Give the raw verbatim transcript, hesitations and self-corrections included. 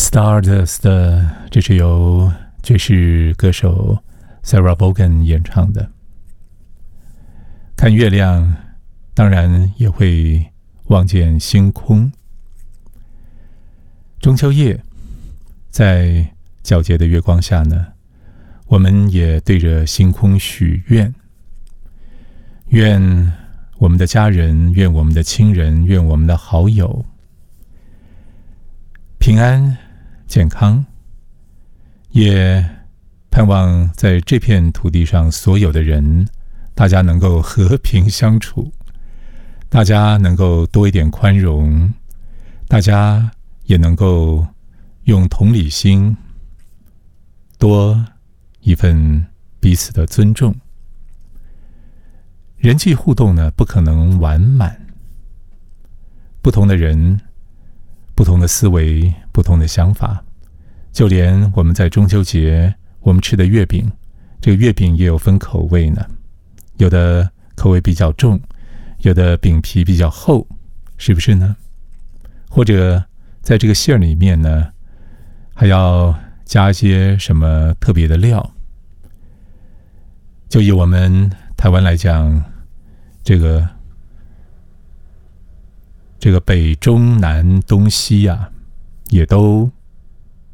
Stardust 的，这是由爵士歌手 Sarah Vaughan 演唱的。看月亮，当然也会望见星空。中秋夜，在皎洁的月光下呢，我们也对着星空许愿，愿我们的家人，愿我们的亲人，愿我们的好友平安健康，也盼望在这片土地上所有的人，大家能够和平相处，大家能够多一点宽容，大家也能够用同理心，多一份彼此的尊重。人际互动呢，不可能完满，不同的人，不同的思维，不同的想法，就连我们在中秋节我们吃的月饼，这个月饼也有分口味呢，有的口味比较重，有的饼皮比较厚，是不是呢？或者在这个馅里面呢，还要加一些什么特别的料。就以我们台湾来讲，这个这个北中南东西啊，也都